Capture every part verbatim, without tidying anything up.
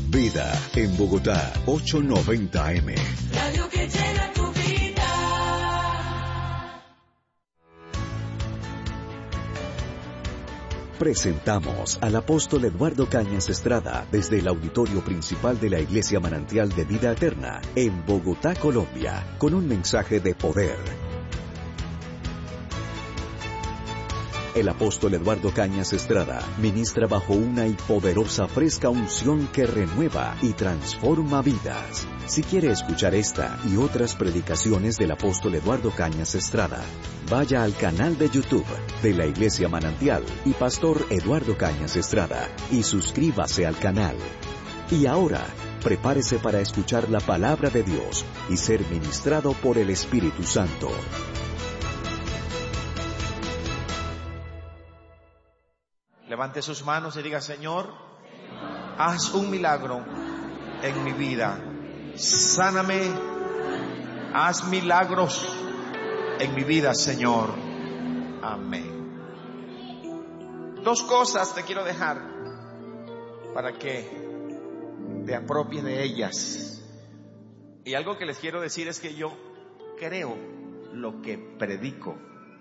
Vida en Bogotá, ochocientos noventa eme. Radio que llena tu vida. Presentamos al apóstol Eduardo Cañas Estrada desde el auditorio principal de la Iglesia Manantial de Vida Eterna en Bogotá, Colombia, con un mensaje de poder. El apóstol Eduardo Cañas Estrada ministra bajo una y poderosa fresca unción que renueva y transforma vidas. Si quiere escuchar esta y otras predicaciones del apóstol Eduardo Cañas Estrada, vaya al canal de YouTube de la Iglesia Manantial y Pastor Eduardo Cañas Estrada y suscríbase al canal. Y ahora, prepárese para escuchar la palabra de Dios y ser ministrado por el Espíritu Santo. Levante sus manos y diga: Señor, haz un milagro en mi vida. Sáname, haz milagros en mi vida, Señor. Amén. Dos cosas te quiero dejar para que te apropies de ellas. Y algo que les quiero decir es que yo creo lo que predico.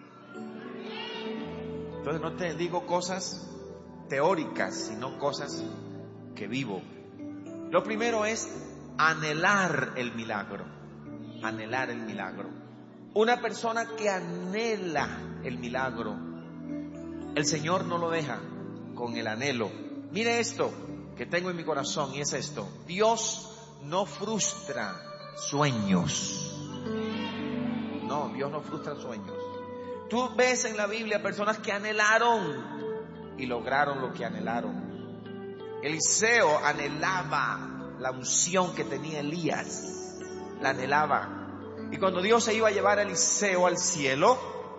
Entonces no te digo cosas teóricas, sino cosas que vivo. Lo primero es anhelar el milagro. Anhelar el milagro. Una persona que anhela el milagro, el Señor no lo deja con el anhelo. Mire esto que tengo en mi corazón, y es esto: Dios no frustra sueños. No, Dios no frustra sueños. Tú ves en la Biblia personas que anhelaron y lograron lo que anhelaron. Eliseo anhelaba la unción que tenía Elías, la anhelaba. Y cuando Dios se iba a llevar a Eliseo al cielo,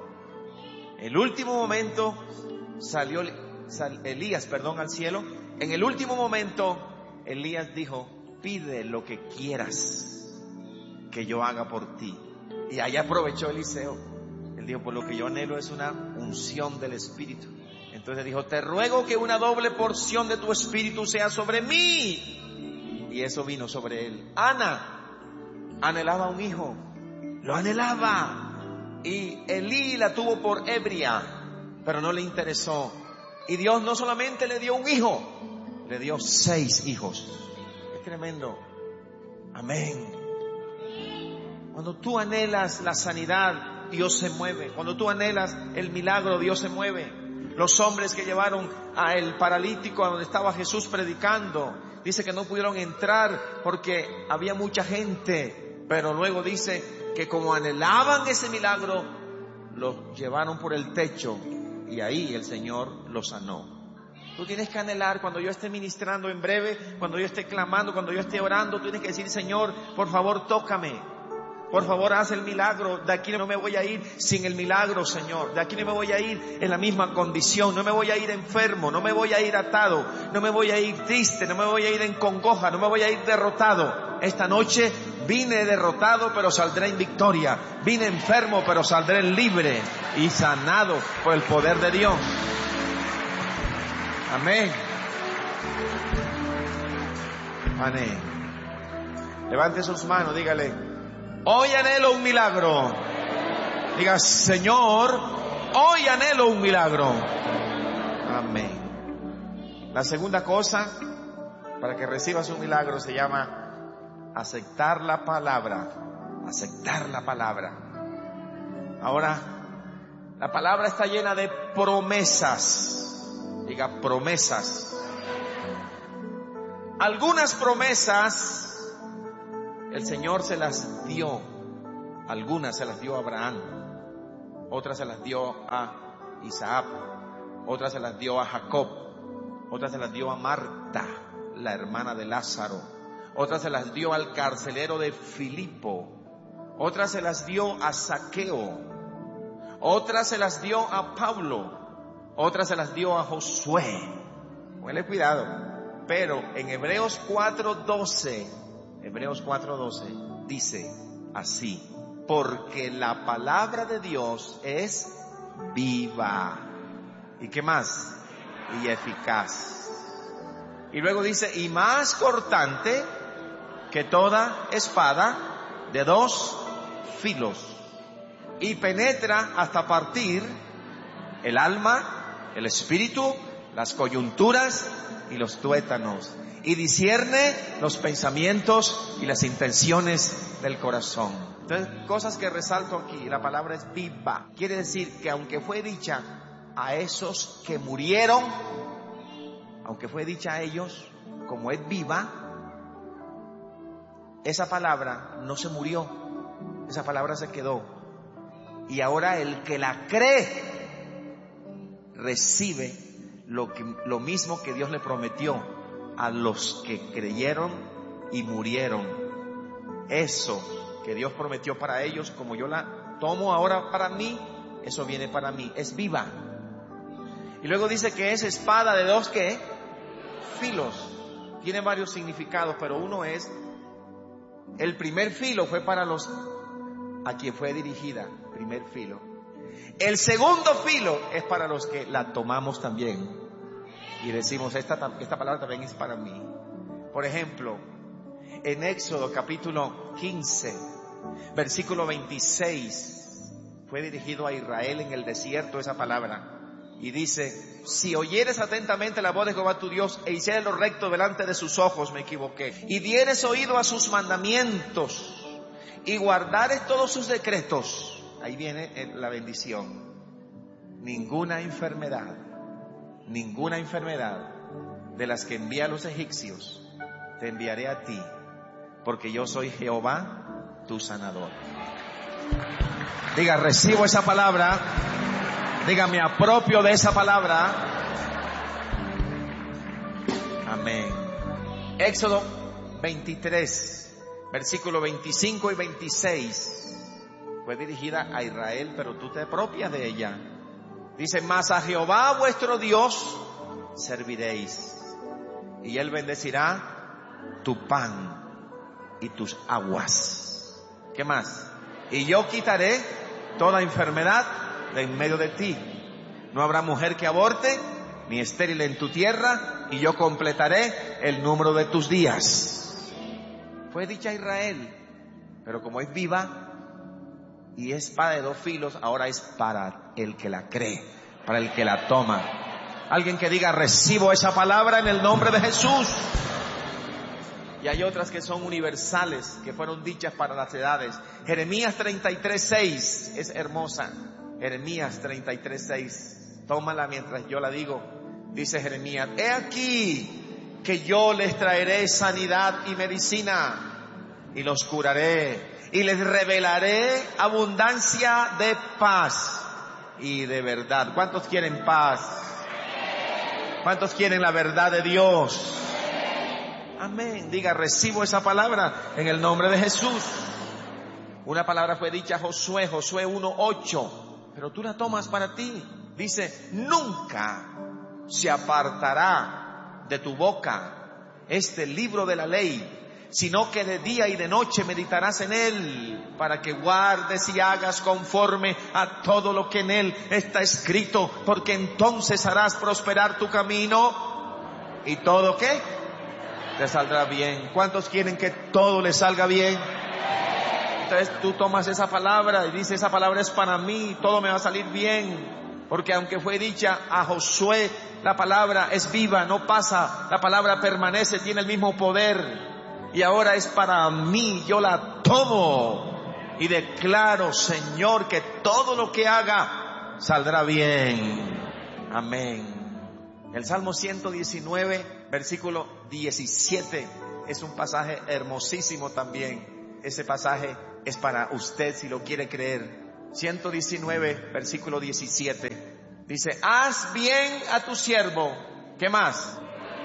el último momento salió sal, Elías, perdón, al cielo. En el último momento Elías dijo: pide lo que quieras que yo haga por ti. Y ahí aprovechó Eliseo. Él dijo: por lo que yo anhelo es una unción del Espíritu. Entonces dijo: te ruego que una doble porción de tu Espíritu sea sobre mí. Y eso vino sobre él. Ana anhelaba un hijo, lo anhelaba. Y Elí la tuvo por ebria, pero no le interesó. Y Dios no solamente le dio un hijo, le dio seis hijos. Es tremendo. Amén. Cuando tú anhelas la sanidad, Dios se mueve. Cuando tú anhelas el milagro, Dios se mueve. Los hombres que llevaron al paralítico a donde estaba Jesús predicando, dice que no pudieron entrar porque había mucha gente, pero luego dice que como anhelaban ese milagro, los llevaron por el techo y ahí el Señor los sanó. Tú tienes que anhelar. Cuando yo esté ministrando en breve, cuando yo esté clamando, cuando yo esté orando, tú tienes que decir: Señor, por favor, tócame. Por favor, haz el milagro. De aquí no me voy a ir sin el milagro, Señor. De aquí no me voy a ir en la misma condición. No me voy a ir enfermo. No me voy a ir atado. No me voy a ir triste. No me voy a ir en congoja. No me voy a ir derrotado. Esta noche vine derrotado, pero saldré en victoria. Vine enfermo, pero saldré libre y sanado por el poder de Dios. Amén. Amén. Levante sus manos, dígale: hoy anhelo un milagro. Diga: Señor, hoy anhelo un milagro. Amén. La segunda cosa para que recibas un milagro se llama aceptar la palabra. Aceptar la palabra. Ahora, la palabra está llena de promesas. Diga: promesas. Algunas promesas el Señor se las dio. Algunas se las dio a Abraham, otras se las dio a Isaac, otras se las dio a Jacob, otras se las dio a Marta, la hermana de Lázaro, otras se las dio al carcelero de Filipo, otras se las dio a Zaqueo, otras se las dio a Pablo, otras se las dio a Josué. Ponle cuidado. Pero en Hebreos cuatro doce, Hebreos cuatro doce dice así: porque la palabra de Dios es viva. ¿Y qué más? Y eficaz. Y luego dice, y más cortante que toda espada de dos filos, y penetra hasta partir el alma, el espíritu, las coyunturas y los tuétanos, y discierne los pensamientos y las intenciones del corazón. Entonces, cosas que resalto aquí, la palabra es viva. Quiere decir que aunque fue dicha a esos que murieron, aunque fue dicha a ellos, como es viva, esa palabra no se murió, esa palabra se quedó. Y ahora el que la cree recibe lo, que, lo mismo que Dios le prometió a los que creyeron y murieron. Eso que Dios prometió para ellos, como yo la tomo ahora para mí, eso viene para mí, es viva. Y luego dice que es espada de dos, ¿qué? Filos. Tiene varios significados, pero uno es, el primer filo fue para los a quien fue dirigida, primer filo. El segundo filo es para los que la tomamos también y decimos, esta, esta palabra también es para mí. Por ejemplo, en Éxodo capítulo quince, versículo veintiséis, fue dirigido a Israel en el desierto esa palabra. Y dice, si oyeres atentamente la voz de Jehová tu Dios e hicieres lo recto delante de sus ojos, me equivoqué, y dieres oído a sus mandamientos y guardares todos sus decretos, ahí viene la bendición. Ninguna enfermedad, ninguna enfermedad de las que envía a los egipcios, te enviaré a ti, porque yo soy Jehová, tu sanador. Diga, recibo esa palabra. Diga, me apropio de esa palabra. Amén. Éxodo veintitrés, versículo veinticinco y veintiséis. Fue dirigida a Israel, pero tú te apropias de ella. Dice, mas a Jehová vuestro Dios serviréis, y Él bendecirá tu pan y tus aguas. ¿Qué más? Y yo quitaré toda enfermedad de en medio de ti. No habrá mujer que aborte, ni estéril en tu tierra, y yo completaré el número de tus días. Fue dicha a Israel, pero como es viva y es espada de dos filos, ahora es para el que la cree, para el que la toma. Alguien que diga, recibo esa palabra en el nombre de Jesús. Y hay otras que son universales, que fueron dichas para las edades. Jeremías treinta y tres, seis es hermosa. Jeremías treinta y tres, seis. Tómala mientras yo la digo. Dice Jeremías, he aquí que yo les traeré sanidad y medicina, y los curaré, y les revelaré abundancia de paz y de verdad. ¿Cuántos quieren paz? ¿Cuántos quieren la verdad de Dios? Amén. Diga, recibo esa palabra en el nombre de Jesús. Una palabra fue dicha a Josué, Josué uno, ocho. Pero tú la tomas para ti. Dice, nunca se apartará de tu boca este libro de la ley, sino que de día y de noche meditarás en él, para que guardes y hagas conforme a todo lo que en él está escrito, porque entonces harás prosperar tu camino y todo, ¿qué? Te saldrá bien. ¿Cuántos quieren que todo les salga bien? Entonces tú tomas esa palabra y dices, esa palabra es para mí, todo me va a salir bien. Porque aunque fue dicha a Josué, la palabra es viva, no pasa, la palabra permanece, tiene el mismo poder. Y ahora es para mí, yo la tomo y declaro, Señor, que todo lo que haga saldrá bien. Amén. El Salmo ciento diecinueve, versículo diecisiete, es un pasaje hermosísimo también. Ese pasaje es para usted si lo quiere creer. ciento diecinueve, versículo diecisiete. Dice, haz bien a tu siervo. ¿Qué más?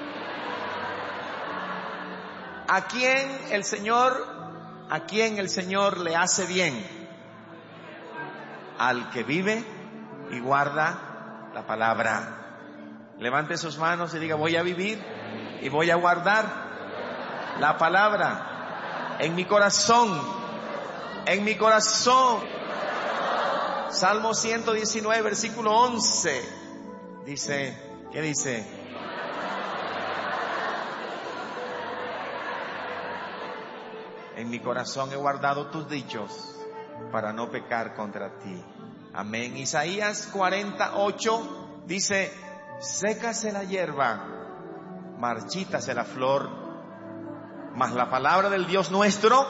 ¿A quién el Señor, a quién el Señor le hace bien? Al que vive y guarda la palabra. Levante sus manos y diga, voy a vivir y voy a guardar la palabra en mi corazón, en mi corazón. Salmo ciento diecinueve, versículo once. Dice, ¿qué dice? En mi corazón he guardado tus dichos para no pecar contra ti. Amén. Isaías cuarenta, ocho dice: sécase la hierba, marchítase la flor, mas la palabra del Dios nuestro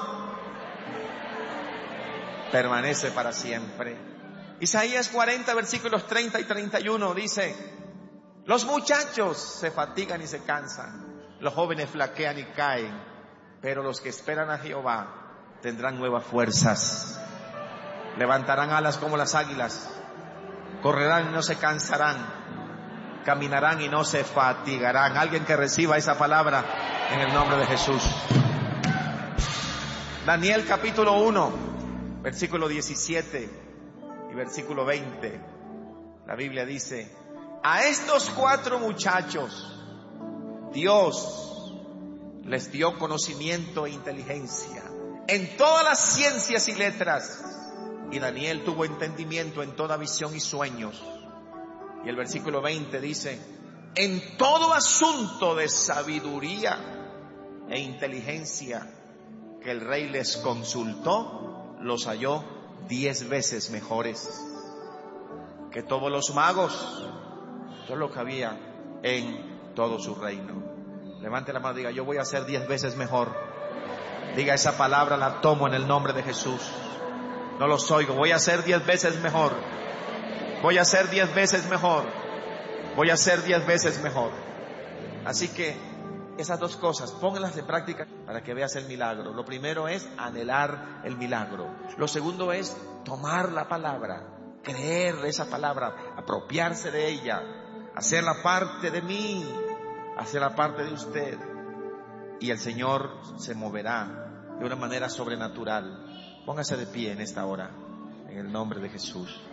permanece para siempre. Isaías cuarenta, versículos treinta y treinta y uno dice: los muchachos se fatigan y se cansan, los jóvenes flaquean y caen, pero los que esperan a Jehová tendrán nuevas fuerzas. Levantarán alas como las águilas, correrán y no se cansarán, caminarán y no se fatigarán. Alguien que reciba esa palabra en el nombre de Jesús. Daniel capítulo uno, versículo diecisiete y versículo veinte. La Biblia dice: a estos cuatro muchachos Dios les dio conocimiento e inteligencia en todas las ciencias y letras, y Daniel tuvo entendimiento en toda visión y sueños. Y el versículo veinte dice: en todo asunto de sabiduría e inteligencia que el rey les consultó, los halló diez veces mejores que todos los magos. Todo lo que había en todo su reino. Levante la mano y diga: yo voy a ser diez veces mejor. Diga esa palabra, la tomo en el nombre de Jesús. No los oigo. Voy a ser diez veces mejor. Voy a ser diez veces mejor. Voy a ser diez veces mejor. Así que esas dos cosas, pónganlas en práctica para que veas el milagro. Lo primero es anhelar el milagro. Lo segundo es tomar la palabra, creer esa palabra, apropiarse de ella, hacerla parte de mí, hacerla parte de usted. Y el Señor se moverá de una manera sobrenatural. Póngase de pie en esta hora, en el nombre de Jesús.